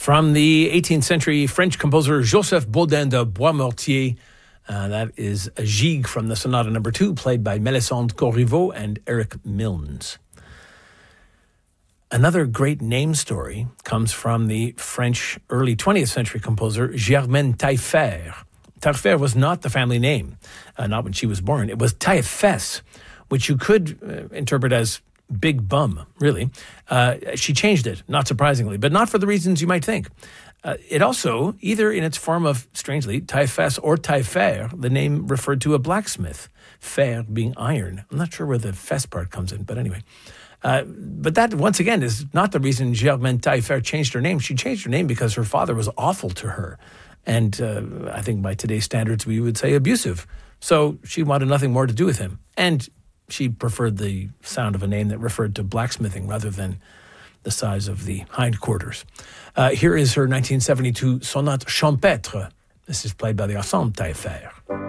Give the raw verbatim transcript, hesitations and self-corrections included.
From the eighteenth century French composer Joseph Baudin de Boismortier, uh, that is a gigue from the Sonata Number Two, played by Melisande Corriveau and Eric Milnes. Another great name story comes from the French early twentieth century composer Germaine Taillefer. Taillefer was not the family name, uh, not when she was born. It was Taillefesse, which you could uh, interpret as big bum, really. Uh, she changed it, not surprisingly, but not for the reasons you might think. Uh, it also, either in its form of, strangely, Taillefesse or Taillefer, the name referred to a blacksmith, fer being iron. I'm not sure where the fess part comes in, but anyway. Uh, but that, once again, is not the reason Germaine Taillefer changed her name. She changed her name because her father was awful to her. And uh, I think by today's standards, we would say abusive. So she wanted nothing more to do with him. And she preferred the sound of a name that referred to blacksmithing rather than the size of the hindquarters. Uh, here is her nineteen seventy-two Sonate Champêtre. This is played by the Ensemble Taillefer.